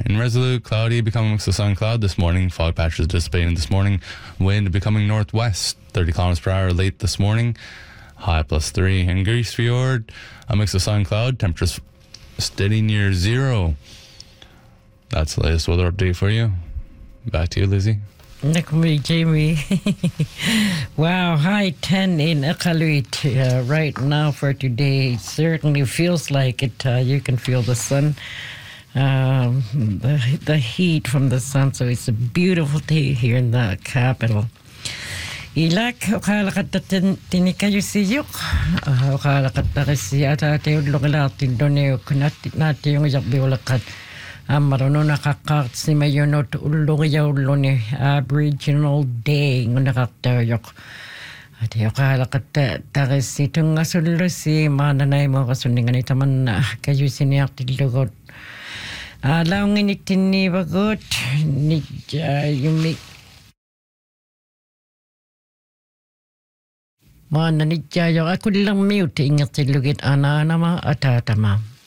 In Resolute, cloudy, becoming mix of sun cloud this morning. Fog patches dissipating this morning. Wind becoming northwest, 30 kilometers per hour late this morning. High +3. In Greece Fjord, a mix of sun cloud. Temperatures steady near zero. That's the latest weather update for you. Back to you, Lizzie. Look me, Jamie. Wow, high 10 in Iqaluit right now for today. It certainly feels like it. You can feel the sun, the heat from the sun. So it's a beautiful day here in the capital. Ilak, okala kata tinikayo siyok. Okala kata kasi ata tayo lukilatin doon yung kunati yung yakbiwalakat. Maroon nakakart si mayonot ulungyaw ni Aboriginal Day ng nakaktaryok. At yung kalakat taris itong asulo si mananay mo kasuningan itaman na kayo siniyak tilugot. Alaw nginitin ni bagot ni yung mananidya yung ako lang mute ingat tilugit ana nama atatama.